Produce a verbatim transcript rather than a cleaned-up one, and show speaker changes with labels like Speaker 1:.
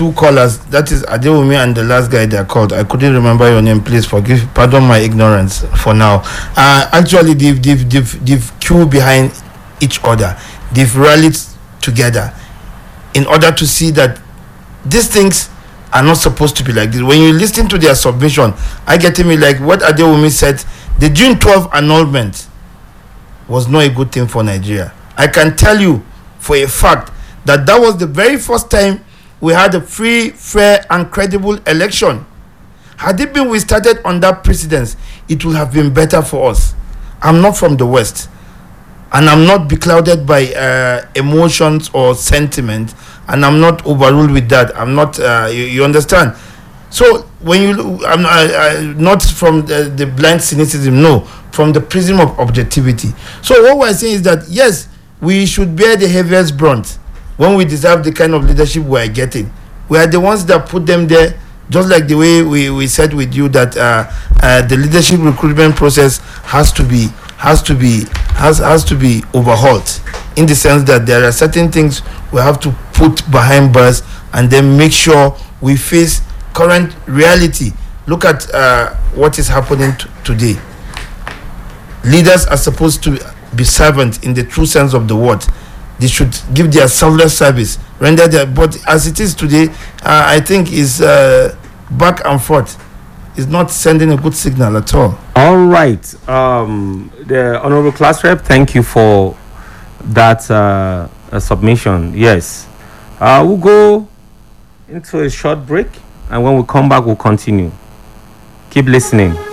Speaker 1: two callers, that is Adewumi and the last guy that called. I couldn't remember your name. Please forgive, pardon my ignorance for now. Uh, actually, they've, they've, they've, they've queued behind each other. They've rallied together in order to see that these things are not supposed to be like this. When you listen to their submission, I get to me like what Adewumi said, the June twelfth annulment was not a good thing for Nigeria. I can tell you for a fact that that was the very first time we had a free, fair, and credible election. Had it been we started on that precedence, it would have been better for us. I'm not from the West, and I'm not beclouded by uh, emotions or sentiment, and I'm not overruled with that. I'm not, uh, you, you understand? So when you, I'm I, I, not from the, the blind cynicism, no, from the prism of objectivity. So what we're saying is that, yes, we should bear the heaviest brunt when we deserve the kind of leadership we are getting. We are the ones that put them there, just like the way we, we said with you that uh, uh, the leadership recruitment process has to be has to be has has to be overhauled, in the sense that there are certain things we have to put behind bars and then make sure we face current reality. Look at uh, what is happening t- today. Leaders are supposed to be servants in the true sense of the word. They should give their selfless service, render their, but as it is today, uh, I think is uh, back and forth. Is not sending a good signal at all.
Speaker 2: All right. Um, the Honorable Class Rep, thank you for that uh, uh, submission. Yes. Uh, we'll go into a short break, and when we come back, we'll continue. Keep listening.